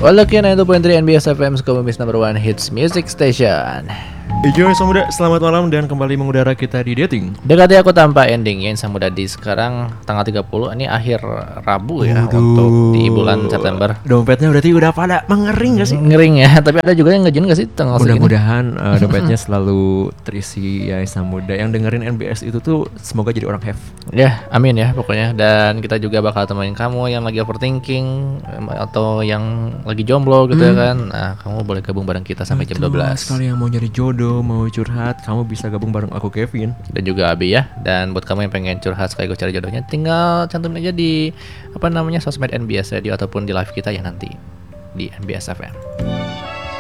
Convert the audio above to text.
Walaupun 92.3 NBS FM Sukamumis number one hits music station. Ijo Insan Muda, selamat malam dan kembali mengudara kita di Dating. Dekati aku tanpa ending ya Insan Muda di sekarang tanggal 30. Ini akhir Rabu ya. Aduh. Untuk di bulan September. Dompetnya berarti udah pada mengering gak sih? Ngering ya, tapi ada juga yang ngejun gak sih tanggal segini? Mudah-mudahan dompetnya selalu terisi ya Insan Muda. Yang dengerin NBS itu tuh semoga jadi orang have. Ya, amin ya pokoknya. Dan kita juga bakal temenin kamu yang lagi overthinking atau yang lagi jomblo gitu ya kan. Nah, kamu boleh gabung bareng kita sampai jam 12. Sekali yang mau nyari jodoh, mau curhat, kamu bisa gabung bareng aku Kevin. Dan juga Abi ya. Dan buat kamu yang pengen curhat sekaligus cari jodohnya, tinggal cantumin aja di sosmed NBS Radio ataupun di live kita ya nanti di NBS FM.